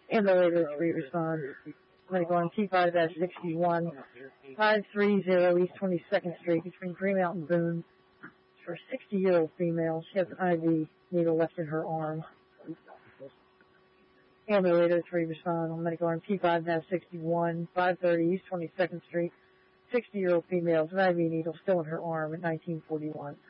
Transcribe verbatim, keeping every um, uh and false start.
Ambulator three response. Medical on T five sixty-one, five thirty East twenty-second Street between Greenmount and Boone. For a sixty-year-old female, she has an I V needle left in her arm. Ambulator three respond on medical arm T five sixty-one, five thirty East twenty-second Street. sixty-year-old female, an I V needle still in her arm at nineteen forty-one.